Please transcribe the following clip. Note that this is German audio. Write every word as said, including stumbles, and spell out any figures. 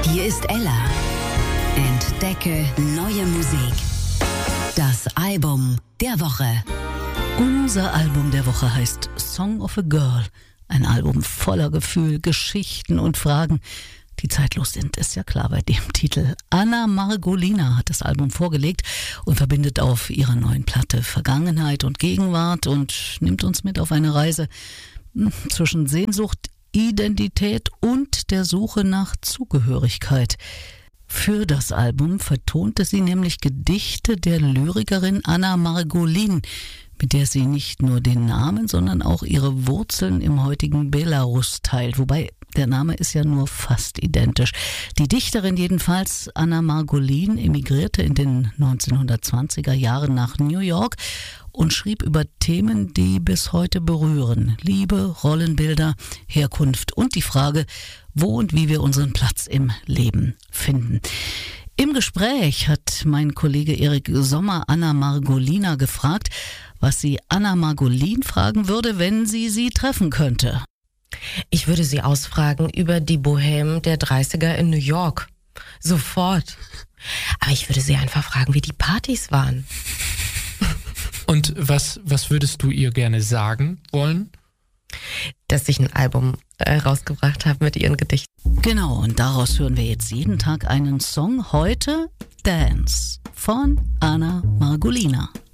Hier ist Ella. Entdecke neue Musik. Das Album der Woche. Unser Album der Woche heißt Song of a Girl. Ein Album voller Gefühl, Geschichten und Fragen, die zeitlos sind, ist ja klar bei dem Titel. Anna Margolina hat das Album vorgelegt und verbindet auf ihrer neuen Platte Vergangenheit und Gegenwart und nimmt uns mit auf eine Reise zwischen Sehnsucht, Identität und der Suche nach Zugehörigkeit. Für das Album vertonte sie nämlich Gedichte der Lyrikerin Anna Margolin, mit der sie nicht nur den Namen, sondern auch ihre Wurzeln im heutigen Belarus teilt. Wobei, der Name ist ja nur fast identisch. Die Dichterin jedenfalls, Anna Margolin, emigrierte in den neunzehnhundertzwanziger Jahren nach New York und schrieb über Themen, die bis heute berühren. Liebe, Rollenbilder, Herkunft und die Frage, wo und wie wir unseren Platz im Leben finden. Im Gespräch hat mein Kollege Erik Sommer Anna Margolina gefragt, was sie Anna Margolin fragen würde, wenn sie sie treffen könnte. Ich würde sie ausfragen über die Bohème der dreißiger in New York. Sofort. Aber ich würde sie einfach fragen, wie die Partys waren. Und was, was würdest du ihr gerne sagen wollen? Dass ich ein Album äh, rausgebracht habe mit ihren Gedichten. Genau, und daraus hören wir jetzt jeden Tag einen Song. Heute Dance von Anna Margolina.